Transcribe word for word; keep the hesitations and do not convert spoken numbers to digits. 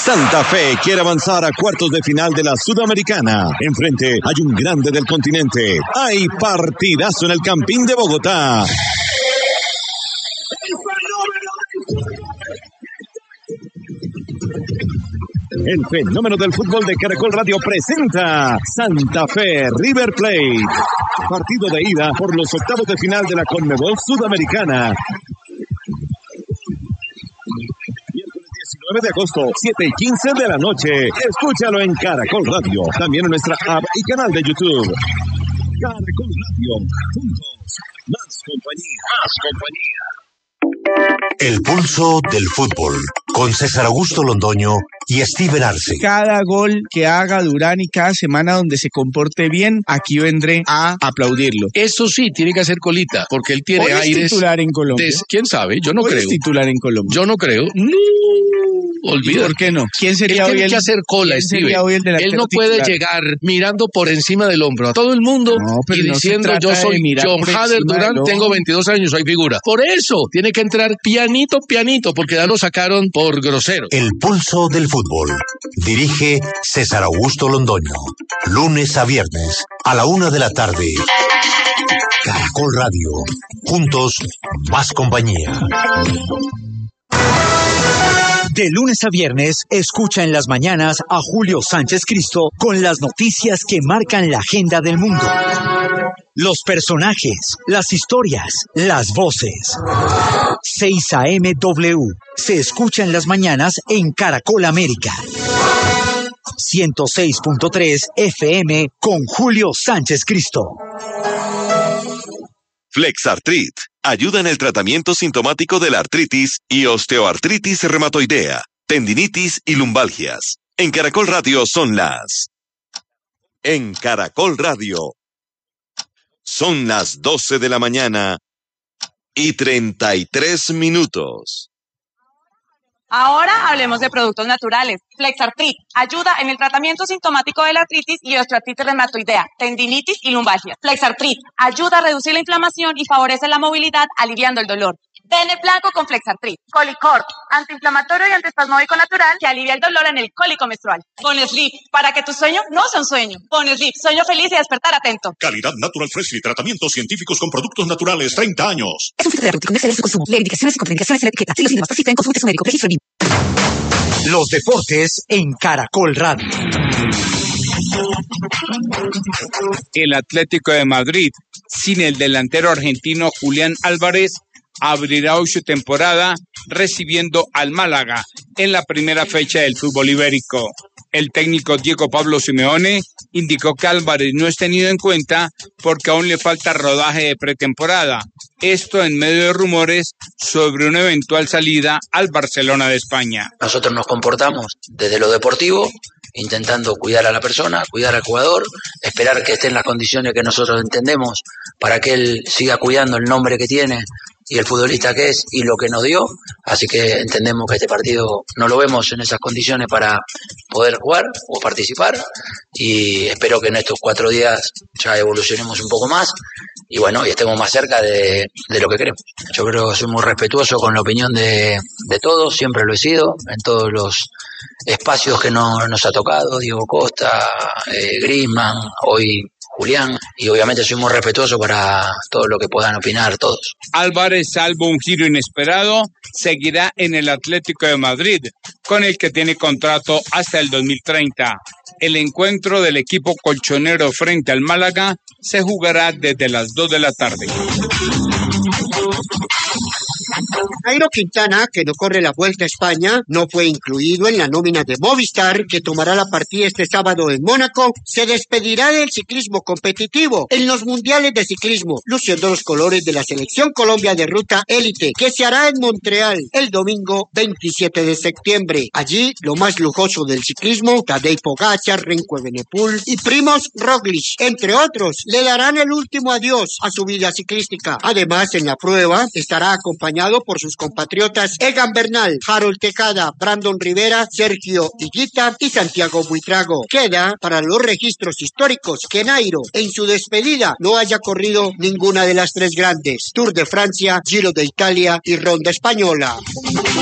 Santa Fe quiere avanzar a cuartos de final de la Sudamericana. Enfrente hay un grande del continente. Hay partidazo en el Campín de Bogotá. El fenómeno del fútbol de Caracol Radio presenta Santa Fe River Plate. Partido de ida por los octavos de final de la Conmebol Sudamericana. Miércoles diecinueve de agosto, siete y quince de la noche. Escúchalo en Caracol Radio. También en nuestra app y canal de YouTube. Caracol Radio. Juntos. Más compañía. Más compañía. El pulso del fútbol, con César Augusto Londoño y Steven Arce. Cada gol que haga Durán y cada semana donde se comporte bien, aquí vendré a aplaudirlo. Eso sí, tiene que hacer colita, porque él tiene Hoy es aires... titular en Colombia. De, ¿Quién sabe? Yo no Hoy creo. es titular en Colombia. Yo no creo. No. Olvídate. ¿Por qué no? ¿Quién sería él hoy tiene el que hacer cola, Steven. Hoy el él no puede titular? llegar mirando por encima del hombro a todo el mundo no, y no diciendo yo soy John Hader Durán, tengo veintidós años, soy figura. Por eso tiene que entrar pianito, pianito, porque ya lo sacaron por grosero. El pulso del fútbol. Dirige César Augusto Londoño. Lunes a viernes a la una de la tarde. Caracol Radio. Juntos, más compañía. De lunes a viernes, escucha en las mañanas a Julio Sánchez Cristo con las noticias que marcan la agenda del mundo. Los personajes, las historias, las voces. seis A M W se escucha en las mañanas en Caracol América. ciento seis punto tres F M con Julio Sánchez Cristo. Flexartrit ayuda en el tratamiento sintomático de la artritis y osteoartritis reumatoidea, tendinitis y lumbalgias. En Caracol Radio son las... En Caracol Radio son las doce de la mañana y treinta y tres minutos. Ahora hablemos de productos naturales. Flexartrit ayuda en el tratamiento sintomático de la artritis y osteoartritis reumatoidea, tendinitis y lumbalgia. Flexartrit ayuda a reducir la inflamación y favorece la movilidad, aliviando el dolor. Bene Blanco con Flexartrit. Colicort, antiinflamatorio y antiespasmódico natural que alivia el dolor en el cólico menstrual. Bonesleep, para que tu sueño no sea un sueño. Bonesleep, sueño feliz y despertar atento. Calidad Natural Freshly, tratamientos científicos con productos naturales, treinta años. Es un fitoterapéutico, no excede su consumo. Lee indicaciones y contraindicaciones en la etiqueta. Si los síntomas persisten, consulte a su médico. Registro libre. Los deportes en Caracol Radio. El Atlético de Madrid, sin el delantero argentino Julián Álvarez, abrirá hoy su temporada recibiendo al Málaga en la primera fecha del fútbol ibérico. El técnico Diego Pablo Simeone indicó que Álvarez no es tenido en cuenta porque aún le falta rodaje de pretemporada. Esto en medio de rumores sobre una eventual salida al Barcelona de España. Nosotros nos comportamos desde lo deportivo, intentando cuidar a la persona, cuidar al jugador, esperar que esté en las condiciones que nosotros entendemos para que él siga cuidando el nombre que tiene y el futbolista que es y lo que nos dio, así que entendemos que este partido no lo vemos en esas condiciones para poder jugar o participar y espero que en estos cuatro días ya evolucionemos un poco más y bueno, y estemos más cerca de, de lo que queremos. Yo creo que soy muy respetuoso con la opinión de, de todos, siempre lo he sido, en todos los espacios que no, nos ha tocado, Diego Costa, eh, Griezmann, hoy Julián, y obviamente soy muy respetuoso para todo lo que puedan opinar todos. Álvarez, salvo un giro inesperado, seguirá en el Atlético de Madrid, con el que tiene contrato hasta el dos mil treinta. El encuentro del equipo colchonero frente al Málaga se jugará desde las dos de la tarde. Nairo Quintana, que no corre la Vuelta a España, no fue incluido en la nómina de Movistar, que tomará la partida este sábado en Mónaco. Se despedirá del ciclismo competitivo en los mundiales de ciclismo, luciendo los colores de la Selección Colombia de Ruta Élite, que se hará en Montreal el domingo veintisiete de septiembre. Allí, lo más lujoso del ciclismo, Tadej Pogačar, Remco Evenepoel y Primož Roglic, entre otros, le darán el último adiós a su vida ciclística. Además, en la prueba, estará acompañado por sus compatriotas Egan Bernal, Harold Tejada, Brandon Rivera, Sergio Higuita y Santiago Buitrago. Queda para los registros históricos que Nairo, en su despedida, no haya corrido ninguna de las tres grandes: Tour de Francia, Giro de Italia y Ronda Española.